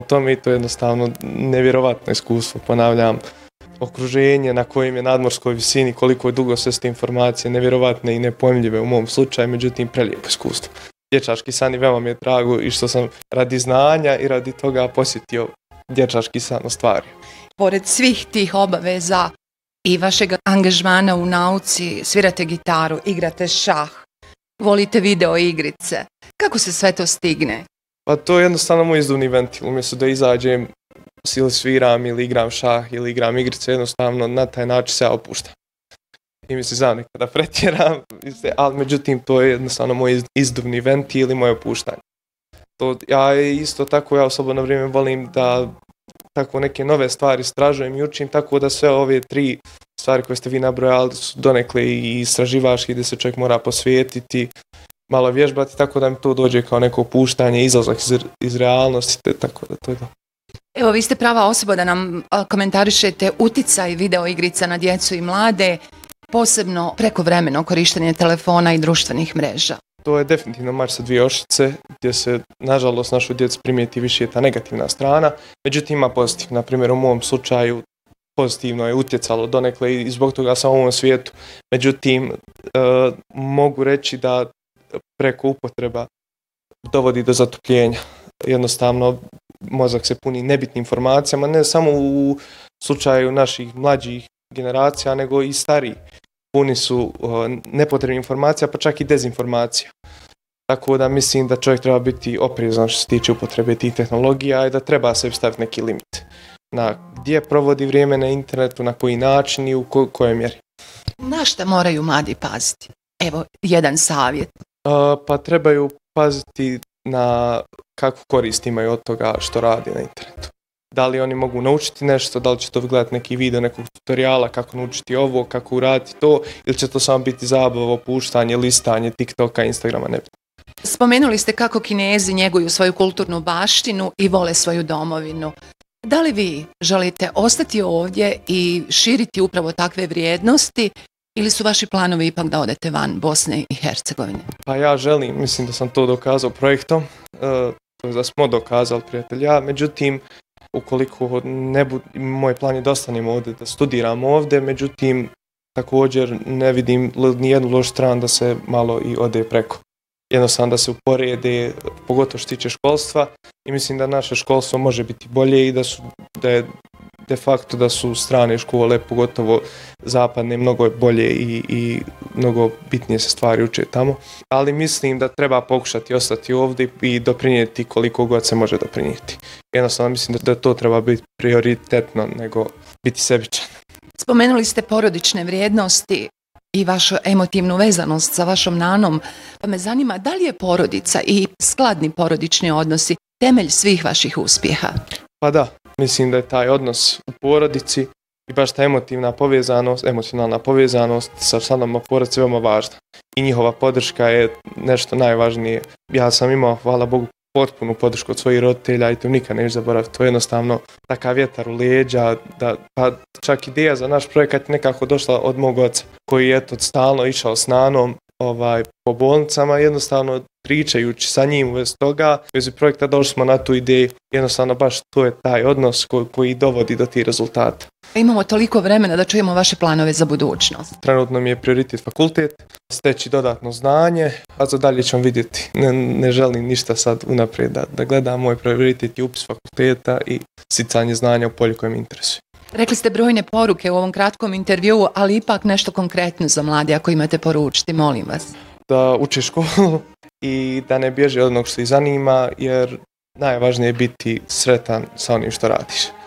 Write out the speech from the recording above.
tome i to je jednostavno nevjerovatno iskustvo, ponavljam. Okruženje na kojem je nadmorskoj visini, koliko je dugo sve ste informacije, nevjerovatne i nepojmljive u mom slučaju, međutim prelijepo iskustvo. Dječački san i veoma mi je drago i što sam radi znanja i radi toga posjetio dječački san ostvario. Pored svih tih obaveza i vašeg angažmana u nauci, svirate gitaru, igrate šah, volite video igrice. Kako se sve to stigne? Pa to je jednostavno moj izduvni ventil. Umjesto da izađem ili sviram ili igram šah ili igram igrice, jednostavno na taj način se ja opuštam. I mislim znam nekada pretjeram, ali međutim to je jednostavno moj izduvni ventil i moje opuštanje. Ja isto tako, ja u slobodno vrijeme volim da tako neke nove stvari istražujem i učim, tako da sve ove 3 stvari koje ste vi nabrojali su donekle i istraživački gdje se čovjek mora posvetiti, malo vježbati, tako da mi to dođe kao neko opuštanje, izlazak iz realnosti, tako da to je to. Evo, vi ste prava osoba da nam komentarišete uticaj video igrica na djecu i mlade, posebno prekovremeno korištenje telefona i društvenih mreža. To je definitivno mač sa 2 oštrice, gdje se, nažalost, našu djecu primijeti više ta negativna strana, međutim ima pozitivno. Na primjer, u mom slučaju pozitivno je utjecalo donekle i zbog toga sam u ovom svijetu. Međutim, mogu reći da preko upotreba dovodi do zatupljenja. Jednostavno, mozak se puni nebitnim informacijama, ne samo u slučaju naših mlađih generacija, nego i stariji. Puni su nepotrebnih informacija, pa čak i dezinformacija. Tako da mislim da čovjek treba biti oprezan što se tiče upotrebe tih tehnologija i da treba sebi staviti neki limit. Na gdje provodi vrijeme na internetu, na koji način i u kojoj mjeri. Na šta moraju mladi paziti? Evo, jedan savjet. Pa trebaju paziti na kakvu korist imaju od toga što radi na internetu. Da li oni mogu naučiti nešto, da li će to gledati neki video, nekog tutoriala, kako naučiti ovo, kako uraditi to, ili će to samo biti zabava, opuštanje, listanje, TikToka, Instagrama, ne. Spomenuli ste kako Kinezi njeguju svoju kulturnu baštinu i vole svoju domovinu. Da li vi želite ostati ovdje i širiti upravo takve vrijednosti ili su vaši planovi ipak da odete van Bosne i Hercegovine? Pa ja želim, mislim da sam to dokazao projektom, to je da smo dokazali prijatelja, međutim, ukoliko moj plan je da ostanem ovdje, da studiram ovdje, međutim, također ne vidim nijednu lošu stranu da se malo i ode preko. Jednostavno da se uporede, pogotovo što tiče školstva, i mislim da naše školstvo može biti bolje i da je de facto da su strane škole, pogotovo zapadne, mnogo bolje i mnogo bitnije se stvari uče tamo. Ali mislim da treba pokušati ostati ovdje i doprinijeti koliko god se može doprinijeti. Jednostavno mislim da to treba biti prioritetno nego biti sebičan. Spomenuli ste porodične vrijednosti i vašu emotivnu vezanost sa vašom nanom, pa me zanima da li je porodica i skladni porodični odnosi temelj svih vaših uspjeha? Pa da, mislim da je taj odnos u porodici i baš ta emocionalna povezanost sa članovima porodice veoma važna. I njihova podrška je nešto najvažnije. Ja sam imao, hvala Bogu, potpunu podršku od svojih roditelja i to nikad neću zaboraviti. To je jednostavno takav vjetar u leđa, pa čak ideja za naš projekat je nekako došla od mog oca, koji je stalno išao s nanom po bolnicama, jednostavno pričajući sa njim u vezi toga, u vezi projekta došli smo na tu ideju, jednostavno baš to je taj odnos koji dovodi do tih rezultata. Imamo toliko vremena da čujemo vaše planove za budućnost. Trenutno mi je prioritet fakultet, steći dodatno znanje, a za dalje ćemo vidjeti. Ne želim ništa sad unaprijed da gledam, moj prioritet je upis fakulteta i sticanje znanja u polju koje me interesuje. Rekli ste brojne poruke u ovom kratkom intervjuu, ali ipak nešto konkretno za mlade ako imate poručiti, molim vas. Da uče školu i da ne bježe od onog što ih zanima, jer najvažnije je biti sretan sa onim što radiš.